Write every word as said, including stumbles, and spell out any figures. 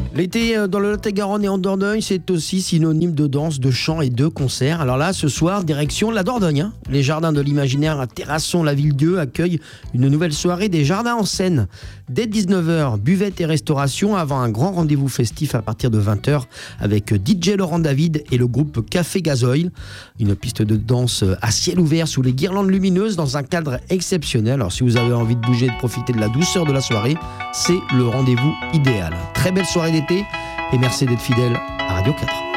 L'été dans le Lot-et-Garonne et en Dordogne, c'est aussi synonyme de danse, de chant et de concert. Alors là, ce soir, direction la Dordogne. Hein. Les jardins de l'imaginaire à Terrasson-la-Ville-Dieu accueillent une nouvelle soirée des jardins en scène. Dès dix-neuf heures, buvette et restauration avant un grand rendez-vous festif à partir de vingt heures avec D J Laurent David et le groupe Café Gazoil. Une piste de danse à ciel ouvert sous les guirlandes lumineuses dans un cadre exceptionnel. Alors si vous avez envie de bouger et de profiter de la douceur de la soirée, c'est le rendez-vous idéal. Très belle soirée d'été et merci d'être fidèle à Radio quatre.